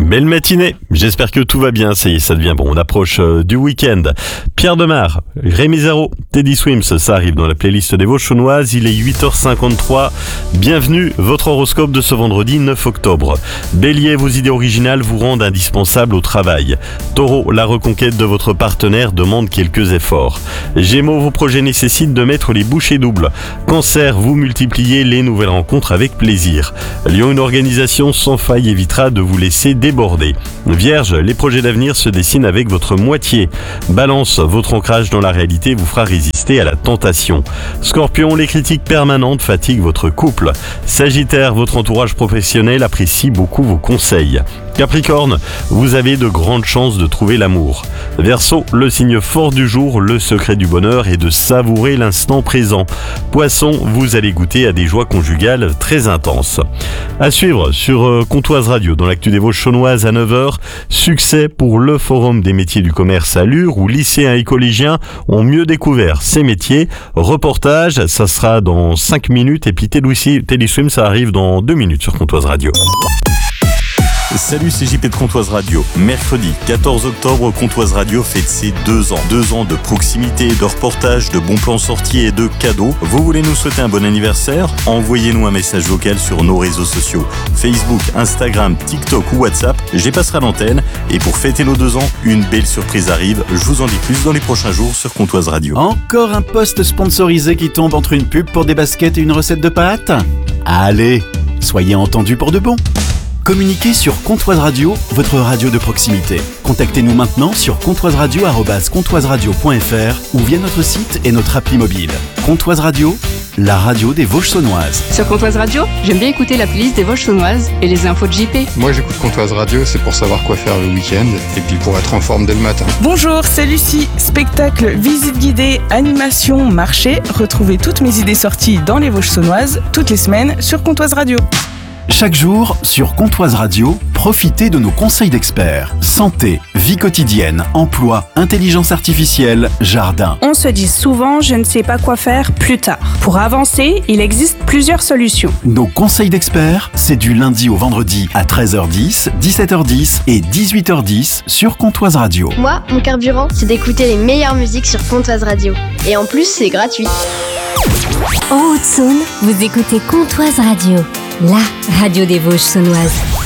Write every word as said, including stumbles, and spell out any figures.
Belle matinée, j'espère que tout va bien, ça y est, ça devient bon, on approche euh, du week-end. Pierre Demar, Rémi Zéro, Teddy Swims, ça arrive dans la playlist des Vosges-Chaunoises, il est huit heures cinquante-trois, bienvenue, votre horoscope de ce vendredi neuf octobre. Bélier, vos idées originales vous rendent indispensables au travail. Taureau, la reconquête de votre partenaire demande quelques efforts. Gémeaux, vos projets nécessitent de mettre les bouchées doubles. Cancer, vous multipliez les nouvelles rencontres avec plaisir. Lion, une organisation sans faille évitera de vous laisser déborder. Vierge, les projets d'avenir se dessinent avec votre moitié. Balance, votre ancrage dans la réalité vous fera résister à la tentation. Scorpion, les critiques permanentes fatiguent votre couple. Sagittaire, votre entourage professionnel apprécie beaucoup vos conseils. Capricorne, vous avez de grandes chances de trouver l'amour. Verseau, le signe fort du jour, le secret du bonheur est de savourer l'instant présent. Poisson, vous allez goûter à des joies conjugales très intenses. À suivre sur euh, Comtoise Radio, dans l'actu des Vosges-Chaunoises à neuf heures, succès pour le Forum des métiers du commerce à Lure, où lycéens et collégiens ont mieux découvert ces métiers. Reportage, ça sera dans cinq minutes, et puis Teddy Swim, ça arrive dans deux minutes sur Comtoise Radio. Salut, c'est J P de Comtoise Radio. Mercredi quatorze octobre, Comtoise Radio fête ses deux ans. Deux ans de proximité, de reportage, de bons plans sortis et de cadeaux. Vous voulez nous souhaiter un bon anniversaire ? Envoyez-nous un message vocal sur nos réseaux sociaux. Facebook, Instagram, TikTok ou WhatsApp. J'y passerai l'antenne. Et pour fêter nos deux ans, une belle surprise arrive. Je vous en dis plus dans les prochains jours sur Comtoise Radio. Encore un post sponsorisé qui tombe entre une pub pour des baskets et une recette de pâtes ? Allez, soyez entendus pour de bon. Communiquez sur Comtoise Radio, votre radio de proximité. Contactez-nous maintenant sur comtoiseradio arobase comtoiseradio point f r ou via notre site et notre appli mobile. Comtoise Radio, la radio des Vosges-Saunoises. Sur Comtoise Radio, j'aime bien écouter la playlist des Vosges-Saunoises et les infos de J P. Moi j'écoute Comtoise Radio, c'est pour savoir quoi faire le week-end et puis pour être en forme dès le matin. Bonjour, c'est Lucie. Spectacle, visite guidée, animation, marché. Retrouvez toutes mes idées sorties dans les Vosges-Saunoises, toutes les semaines sur Comtoise Radio. Chaque jour, sur Comtoise Radio, profitez de nos conseils d'experts. Santé, vie quotidienne, emploi, intelligence artificielle, jardin. On se dit souvent « je ne sais pas quoi faire plus tard ». Pour avancer, il existe plusieurs solutions. Nos conseils d'experts, c'est du lundi au vendredi à treize heures dix, dix-sept heures dix et dix-huit heures dix sur Comtoise Radio. Moi, mon carburant, c'est d'écouter les meilleures musiques sur Comtoise Radio. Et en plus, c'est gratuit. En Haute-Saône, vous écoutez Comtoise Radio, la radio des Vosges-Saunoises.